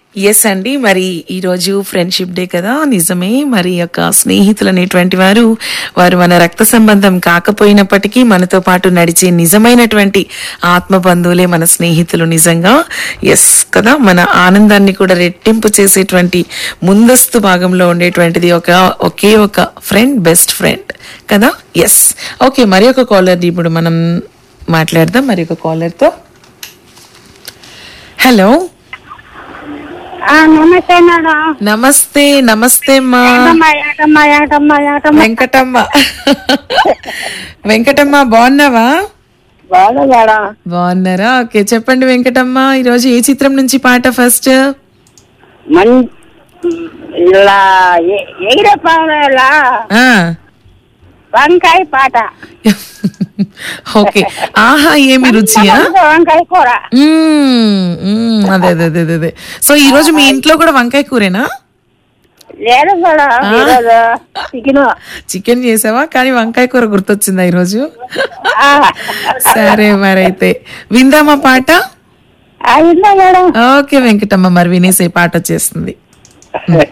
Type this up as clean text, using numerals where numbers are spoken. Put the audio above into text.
Yes అండి. మరి ఈరోజు ఫ్రెండ్షిప్ డే కదా, నిజమే. మరి యొక్క స్నేహితులు అనేటువంటి వారు మన రక్త సంబంధం కాకపోయినప్పటికీ మనతో పాటు నడిచే నిజమైనటువంటి ఆత్మ బంధువులే మన స్నేహితులు నిజంగా. ఎస్ కదా, మన ఆనందాన్ని కూడా రెట్టింపు చేసేటువంటి ముందస్తు భాగంలో ఉండేటువంటిది ఒకే ఒక ఫ్రెండ్, బెస్ట్ ఫ్రెండ్ కదా. Yes, okay. మరి ఒక కాలర్ ఇప్పుడు మనం మాట్లాడదాం మరి ఒక కాలర్తో. హలో, నమస్తే మేడం. నమస్తే. నమస్తే అమ్మా. వెంకటమ్మ. వెంకటమ్మ బాగున్నావా? బాగున్నారా? ఓకే, చెప్పండి వెంకటమ్మ, ఈరోజు ఏ చిత్రం నుంచి పాట ఫస్ట్? వంకాయ పాట. ఓకే. ఆహా, ఏమి రుచియా? వంకాయ కూర. అదే అదే అదే అదే. సో ఈ రోజు మీ ఇంట్లో కూడా వంకాయ కూరేనా? లేదు చికెన్ చేసావా? కానీ వంకాయ కూర గుర్తొచ్చిందా ఈరోజు? సరే, మరైతే విందామా పాట? మేడం. ఓకే వెంకటమ్మ, మరి వినేసే పాట వచ్చేస్తుంది.